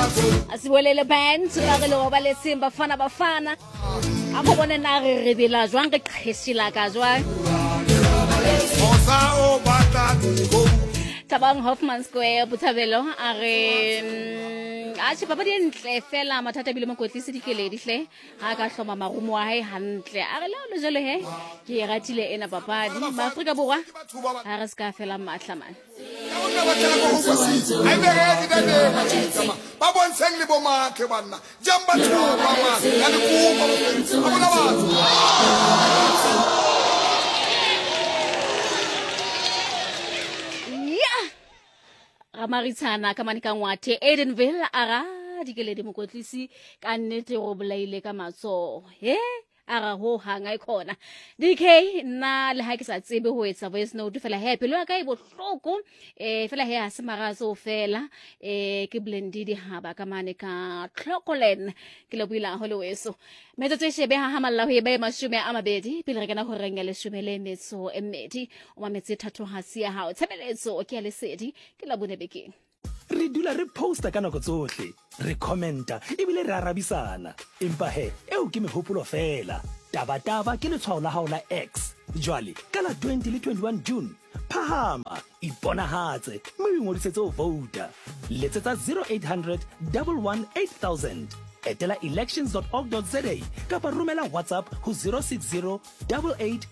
Asibolele band ba re lo ba le Simba Bafana ako bona na re bela jwang re khesila ka jwang Tabang Hoffman Square Botshabelo a re a tse papa di ntle fela mathata bile mo kotlise dikeledi hle ha ka hloma marumo wa hae hantle a re lo jelo he ke ratile ena papadi ba Afrika borwa ha re ska fela matla man ba bontsheng le bo makhe banna jamba thuba ma ya le kupa bona batho Amaritana kamani ka ngwathe Edenville ara dikeledi mokotlisi ka nnete go bolaile ka matso he ara ho hanga ikhona DK na le ha ke sa tsebe ho etsa voice note fela he pelo ka ibohloko fela he ha se maraso fela ke blended ha ba kamane ka Clocolen ke le buila ho le weso metso tse shebe ha hamalla ho ebe mashume a mabedi pele re kana ho rengela shumele metso emedi o mametse thato ha sia ha o tshebeletso ke ya lesedi ke la bone bekeng re dula re posta ka nako tsohle re commenta ebile re arabisana empa he eo ke mehopolo fela taba ke letshwao la hao la X jwale ka la 2021 June phahama iponahatse mo ingodisetso vota letsetsa 0800 118 000 etela elections.org.za kapa romela WhatsApp ho 060 88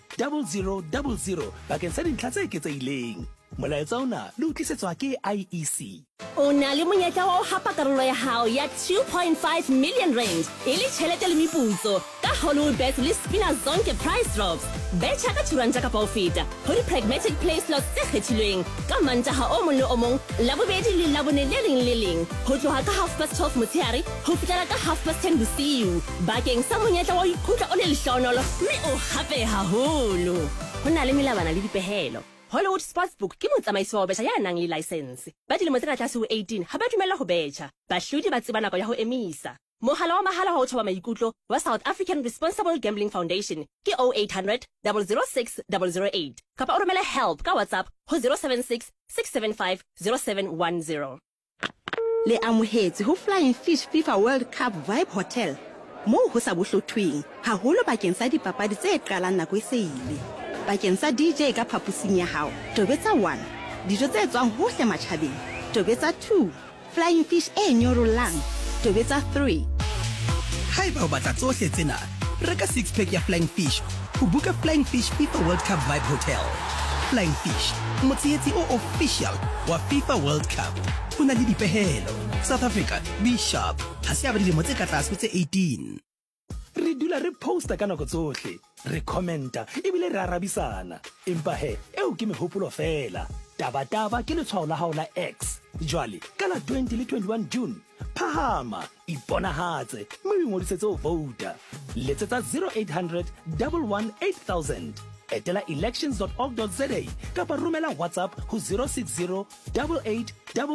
0000 bakeng sa dintlha tse eketsehileng molaetsa ona le utlisetswa ke IEC o na le monyetla wa ho hapa karolo ya hao ya 2.5 million rand e le tjhelete le meputso ka Hollywood Bet le Spina Zonke prize drops betcha ka turanta ka profita ho di pragmatic play slots tse kgethilweng ka mantaha o mong le o mong la bobedi le la bone le leng ho tloha ka 12:30 motshehare ho fihlela ka 10:30 bosiu bakeng sa monyetla wa ho ikhutla o le lehlonolo mme o hape haholo ho na le melabana le dipehelo Hollywood Sportsbook ke motsamaisi wa betjha ya nang le license ba dilemo tse tlase ho 18 ha ba dumella ho betjha bahlodi ba tseba nako ya ho emisa mohala wa mahala wa ho thoba maikutlo wa South African Responsible Gambling Foundation ke 0800 006 008 kapa o romela help ka WhatsApp ho 076 675 0710 le amohetse ho Flying Fish FIFA World Cup Vibe Hotel moo ho sa bohlothweng haholo bakeng sa dipapadi tse qalang nako e seile bakeng sa DJ ka phapusing ya hao tobetsa 1 dijo tse tswang hohle matjhabeng tobetsa 2 Flying Fish e nyorollang tobetsa 3 Haeba o batla tsohle tsena reka 6 pack ya Flying Fish ho buka Flying Fish FIFA World Cup Vibe Hotel Flying Fish motsietsi o official wa FIFA World Cup ho na le dipehelo South Africa be sharp ha se abadi mo tse ka tlase tse 18 re dula re posta ka nako tsohle re commenta ebile re arabisana empa he eo ke mehopolo fela taba ke letshwao la hao la X jwale ka la 2021 June phahama iponahatse mo ingodisetso vota letsetsa 0800 118 000 etela elections.org.za kapa romela WhatsApp ho 060 88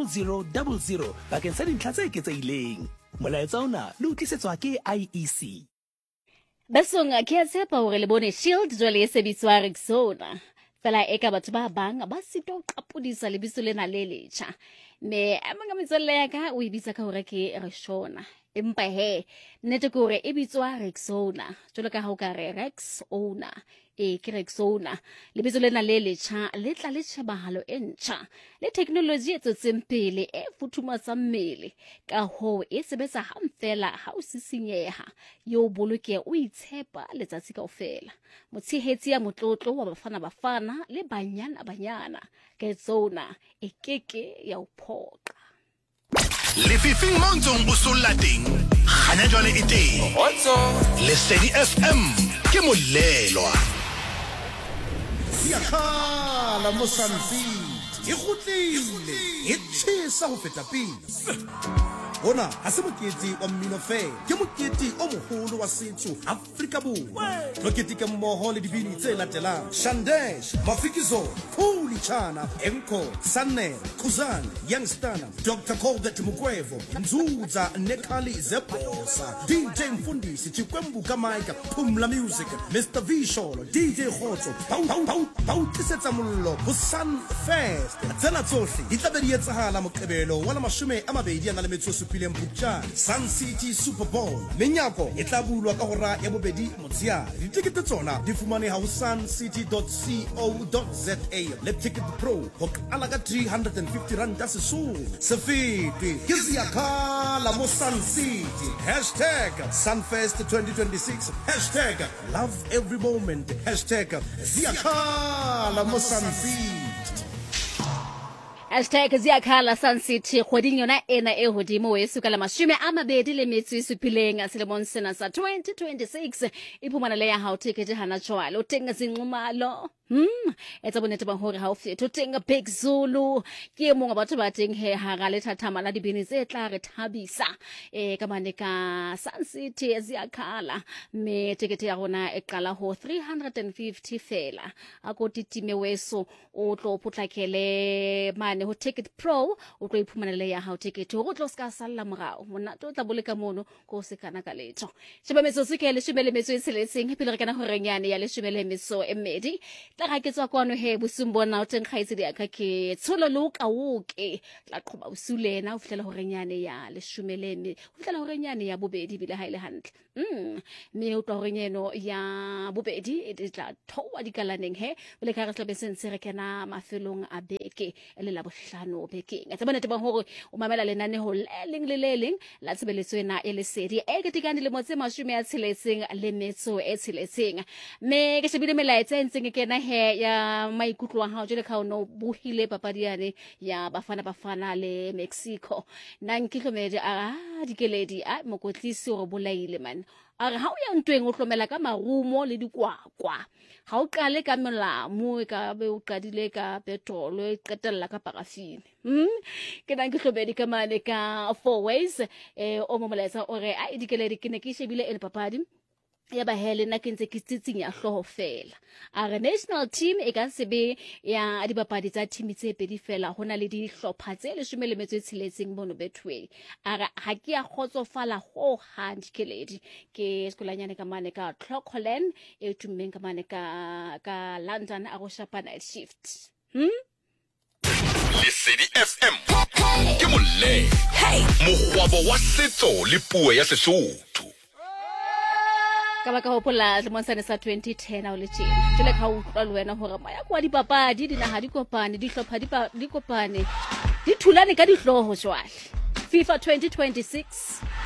0000 bakeng sa dintlha tse eketsehileng molaetsa ona le utlisetswa ke IEC Besonga ke tshepa hore le bone Shield jwale e sebitswa Rexona fela eka batho ba bang ba sito qapodisa lebitso lena le letjha me amanga metswalle ya ka o ibitsa ka hore ke Rexona empa he nnete ke hore e bitswa Rexona jwalo ka ha o ka re Rexona ke Rexona lebitso lena le letjha le tla le tshebahalo e ntjha le technology e tsotseng pele e futhumatsa mmele ka ho e sebetsa hamfela ha o sisinyeha yo boloke o itshepa letsatsi kaofela motshehetsi ya motlotlo wa bafana le banyana Rexona e keke ya uphoqa le fifing montong o sollating gana jwale e teng le Steady FM ke molelwa ya khala mosanfiti e kgutlile e tshisa ho feta pele Ona ha se mokete wa mmino fela ke mokete o moholo wa setso Afrika Borwa lo keteka mmoho le dibini tse latelang Shandesh Mafikizo Phuli Chana Enko Sanne Khuzani Youngstana Dr. Colbert Mugwevo Nzuza Nekali Zebosa DJ Mfundisi Chikwembu Kamaika Pumla Music Mr. Visholo DJ Khotso Pau Tisetsa Mullo Busan Fest Tsena tsohle di tla be di etsahala Moqebelo wala mashume a mabedi a na le metso supileng Phupjane Sun City Super Bowl menyako e tla bulwa ka hora ya bobedi motsheare ditikete tsona di fumaneha ho suncity.co.za le Ticket Pro ho qala ka 350 rand sesong se fete ke Ziyakhala mo Sun City #Sunfest 2026 #love every moment #Ziyakhala mo Sun City #Ziyakhala Sun City kgweding yona ena e hodimo weso ka la 27 selemong sena sa 2026 iphumana le ya hao ticket hana jwale o teng zinxumalo etsa bonete ba hore ha o fetho teng Big Zulu ke mongwe batho ba teng he hara le thathama la dibini tse tla re thabisa ka mane ka Sun City Ziyakhala me ticket ya rona e qala ho 350 fela a ko titime weso o tlo potlakele mane ho Ticket Pro o tlo iphumana le ya hao ticket o tlo ska salla morao mona to tla boleka mono ko se kana ka letho sheba metso se ke le shebele metso e seletseng pele re kana ho renyane ya le shebele metso e mmedi tla ga ke tswa kwano he bosumbona o teng khaitse di aka ke tsholo lo ka woke tla qoba usulena o fitlela ho renyane ya le shumeleme o fitlela ho renyane ya bobedi bile ha ile hantle me o tlo renyeno ya bobedi e tla thowa dikalaneng he bile ka re tla besense re kana mafelong a beke le la bohlano bekeng a tsabana taba hore o mamela lenane ho leleng la tsebeletso ena e le sedi e ke tikane le motse mashume a tsheletseng le metso e tsheletseng me ke shebile melaetsa entseng ke na he ya maikutlo a hao jele ka ono buhile papadiane ya bafana le Mexico nang ke hlomedi a dikeledi a mokotlisi o bolaile man a re ha o ya ntweng o hlomela ka marumo le dikwakwa ha o qale ka molamo ka be o qadile ka petrol e qetella ka parafine ke nang ke hlomedi ka mane ka 4 ways o mo molaetsa o re a dikeledi ke ne ke shebile ene papadi ya ba hele na ke ntse ke tsitsing ya hloho fela a re national team e ka sebe ya dibapadi tsa team tse pedi fela hona le dihlopha tse 16 bono betway a re ha ke ya khotsofala ho handkeledi ke skolanyane ka mane ka Clockholland e tummeng ka mane ka London a go shapa night shift Lesedi FM ke molle mogwabo wa setso le puo ya Sesotho ka baka hopola lemonsane sa 2010 a o le tjena jele ka utlwa le wena hore maya kwa dipapadi dinaha di kopane dihlopha di kopane di thulane ka dihloho jwale FIFA 2026